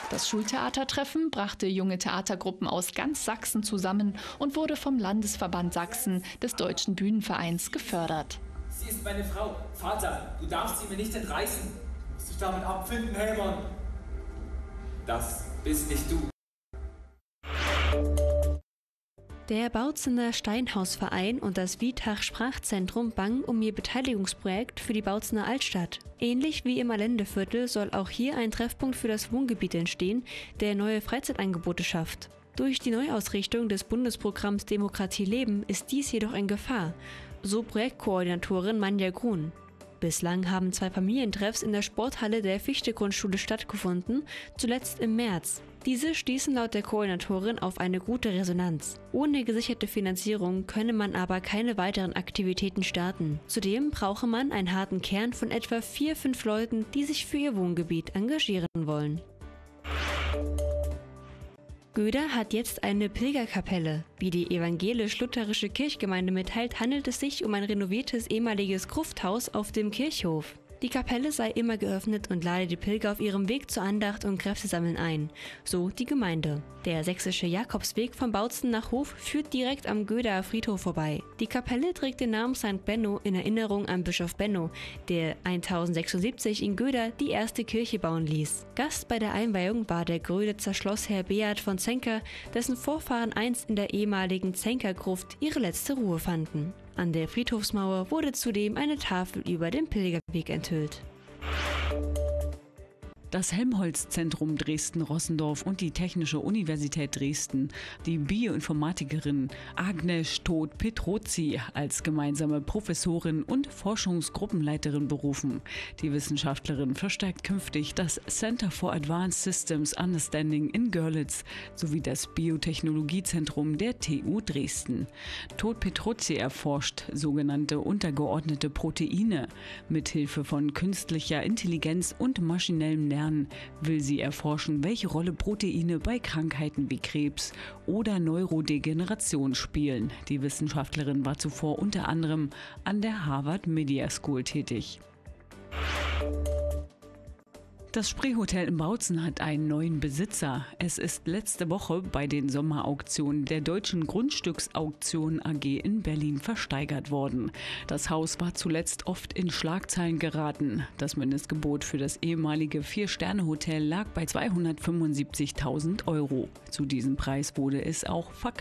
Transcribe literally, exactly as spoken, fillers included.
Das Schultheatertreffen brachte junge Theatergruppen aus ganz Sachsen zusammen und wurde vom Landesverband Sachsen des Deutschen Bühnenvereins gefördert. Sie ist meine Frau. Vater, du darfst sie mir nicht entreißen. Du musst dich damit abfinden, Helmon. Das bist nicht du. Der Bautzener Steinhausverein und das Witach Sprachzentrum bangen um ihr Beteiligungsprojekt für die Bautzener Altstadt. Ähnlich wie im Allendeviertel soll auch hier ein Treffpunkt für das Wohngebiet entstehen, der neue Freizeitangebote schafft. Durch die Neuausrichtung des Bundesprogramms Demokratie leben ist dies jedoch in Gefahr, so Projektkoordinatorin Manja Grun. Bislang haben zwei Familientreffs in der Sporthalle der Fichte-Grundschule stattgefunden, zuletzt im März. Diese stießen laut der Koordinatorin auf eine gute Resonanz. Ohne gesicherte Finanzierung könne man aber keine weiteren Aktivitäten starten. Zudem brauche man einen harten Kern von etwa vier, fünf Leuten, die sich für ihr Wohngebiet engagieren wollen. Göder hat jetzt eine Pilgerkapelle. Wie die evangelisch-lutherische Kirchgemeinde mitteilt, handelt es sich um ein renoviertes ehemaliges Grufthaus auf dem Kirchhof. Die Kapelle sei immer geöffnet und lade die Pilger auf ihrem Weg zur Andacht und Kräftesammeln ein, so die Gemeinde. Der sächsische Jakobsweg von Bautzen nach Hof führt direkt am Göder Friedhof vorbei. Die Kapelle trägt den Namen Sankt Benno in Erinnerung an Bischof Benno, der tausendsechsundsiebzig in Göder die erste Kirche bauen ließ. Gast bei der Einweihung war der Gröditzer Schlossherr Beat von Zenker, dessen Vorfahren einst in der ehemaligen Zenkergruft ihre letzte Ruhe fanden. An der Friedhofsmauer wurde zudem eine Tafel über den Pilgerweg enthüllt. Das Helmholtz-Zentrum Dresden-Rossendorf und die Technische Universität Dresden, die Bioinformatikerin Agnes Todt-Petrozzi als gemeinsame Professorin und Forschungsgruppenleiterin berufen. Die Wissenschaftlerin verstärkt künftig das Center for Advanced Systems Understanding in Görlitz sowie das Biotechnologiezentrum der T U Dresden. Todt-Petrozzi erforscht sogenannte untergeordnete Proteine. Mithilfe von künstlicher Intelligenz und maschinellem Lernen will sie erforschen, welche Rolle Proteine bei Krankheiten wie Krebs oder Neurodegeneration spielen. Die Wissenschaftlerin war zuvor unter anderem an der Harvard Media School tätig. Das Spreehotel in Bautzen hat einen neuen Besitzer. Es ist letzte Woche bei den Sommerauktionen der Deutschen Grundstücksauktion A G in Berlin versteigert worden. Das Haus war zuletzt oft in Schlagzeilen geraten. Das Mindestgebot für das ehemalige Vier-Sterne-Hotel lag bei zweihundertfünfundsiebzigtausend Euro. Zu diesem Preis wurde es auch verkauft.